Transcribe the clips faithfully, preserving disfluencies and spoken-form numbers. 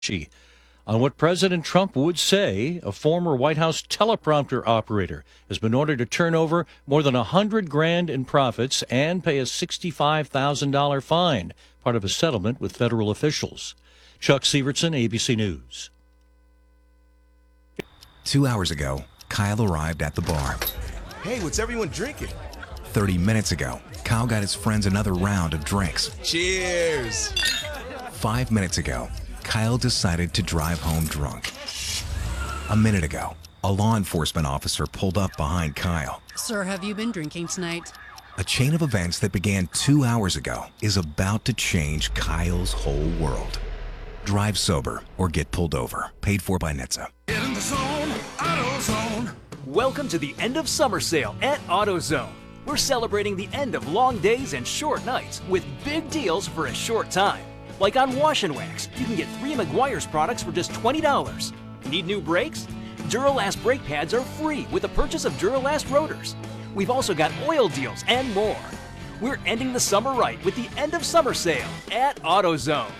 on what President Trump would say a former White House teleprompter operator has been ordered to turn over more than a hundred grand in profits and pay a sixty-five thousand dollars fine, part of a settlement with federal officials. Chuck Severson, A B C News. Two hours ago, Kyle arrived at the bar. Hey, what's everyone drinking? thirty minutes ago, Kyle got his friends another round of drinks. Cheers! Five minutes ago, Kyle decided to drive home drunk. A minute ago, a law enforcement officer pulled up behind Kyle. Sir, have you been drinking tonight? A chain of events that began two hours ago is about to change Kyle's whole world. Drive sober or get pulled over. Paid for by N H T S A. Get in the zone, AutoZone. Welcome to the end of summer sale at AutoZone. We're celebrating the end of long days and short nights with big deals for a short time. Like on Wash and Wax, you can get three Meguiar's products for just twenty dollars. Need new brakes? Duralast brake pads are free with the purchase of Duralast rotors. We've also got oil deals and more. We're ending the summer right with the end of summer sale at AutoZone.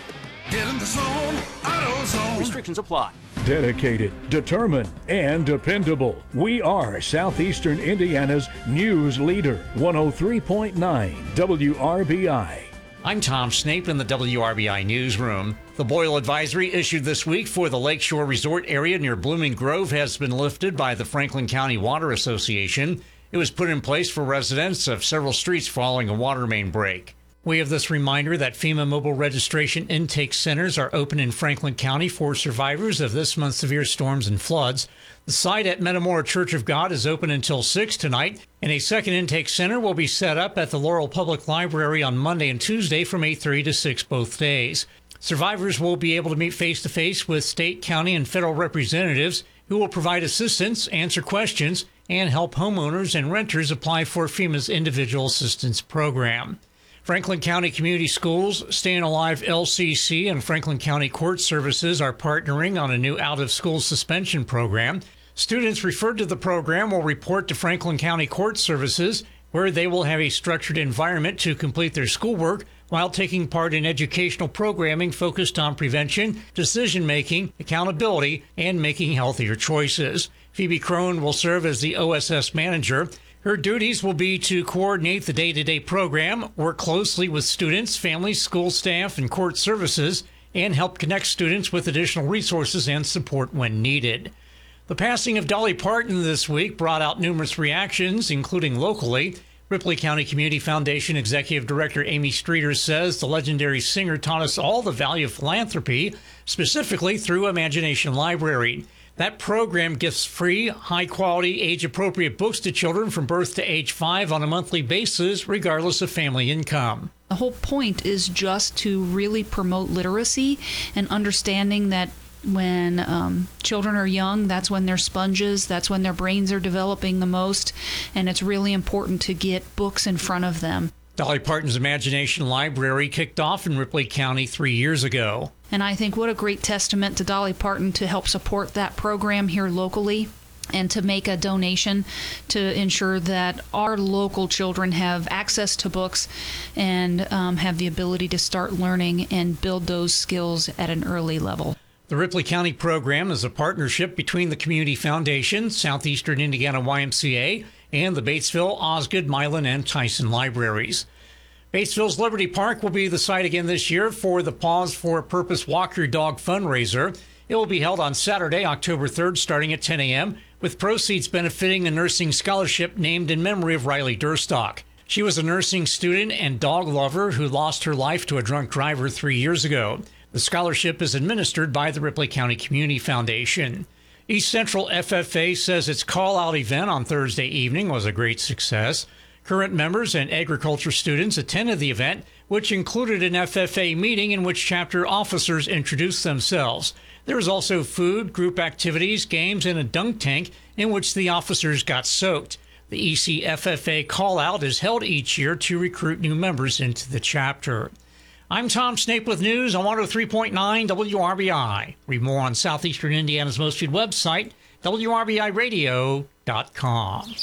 Get in the zone, AutoZone. Restrictions apply. Dedicated, determined, and dependable. We are Southeastern Indiana's news leader. one oh three point nine W R B I. I'm Tom Snape in the W R B I newsroom. The boil advisory issued this week for the Lakeshore Resort area near Blooming Grove has been lifted by the Franklin County Water Association. It was put in place for residents of several streets following a water main break. We have this reminder that FEMA mobile registration intake centers are open in Franklin County for survivors of this month's severe storms and floods. The site at Metamora Church of God is open until six tonight, and a second intake center will be set up at the Laurel Public Library on Monday and Tuesday from eight thirty to six both days. Survivors will be able to meet face-to-face with state, county, and federal representatives who will provide assistance, answer questions, and help homeowners and renters apply for FEMA's Individual Assistance Program. Franklin County Community Schools, Staying Alive L C C, and Franklin County Court Services are partnering on a new out-of-school suspension program. Students referred to the program will report to Franklin County Court Services, where they will have a structured environment to complete their schoolwork while taking part in educational programming focused on prevention, decision-making, accountability, and making healthier choices. Phoebe Crone will serve as the O S S manager. Her duties will be to coordinate the day-to-day program, work closely with students, families, school staff, and court services, and help connect students with additional resources and support when needed. The passing of Dolly Parton this week brought out numerous reactions, including locally. Ripley County Community Foundation Executive Director Amy Streeter says the legendary singer taught us all the value of philanthropy, specifically through Imagination Library. That program gives free, high-quality, age-appropriate books to children from birth to age five on a monthly basis, regardless of family income. The whole point is just to really promote literacy and understanding that when um, children are young, that's when they're sponges, that's when their brains are developing the most, and it's really important to get books in front of them. Dolly Parton's Imagination Library kicked off in Ripley County three years ago. And I think what a great testament to Dolly Parton to help support that program here locally and to make a donation to ensure that our local children have access to books and um, have the ability to start learning and build those skills at an early level. The Ripley County program is a partnership between the Community Foundation, Southeastern Indiana Y M C A, and the Batesville, Osgood, Milan, and Tyson libraries. Batesville's Liberty Park will be the site again this year for the Pause for a Purpose Walk Your Dog fundraiser. It will be held on Saturday, October third, starting at ten a.m., with proceeds benefiting a nursing scholarship named in memory of Riley Durstock. She was a nursing student and dog lover who lost her life to a drunk driver three years ago. The scholarship is administered by the Ripley County Community Foundation. East Central F F A says its call-out event on Thursday evening was a great success. Current members and agriculture students attended the event, which included an F F A meeting in which chapter officers introduced themselves. There was also food, group activities, games, and a dunk tank in which the officers got soaked. The E C F F A call-out is held each year to recruit new members into the chapter. I'm Tom Snape with news on one oh three point nine W R B I. Read more on Southeastern Indiana's most viewed website, W R B I radio dot com.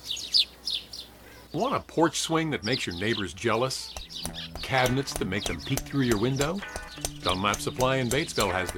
Want a porch swing that makes your neighbors jealous? Cabinets that make them peek through your window? Dunlap Supply in Batesville has the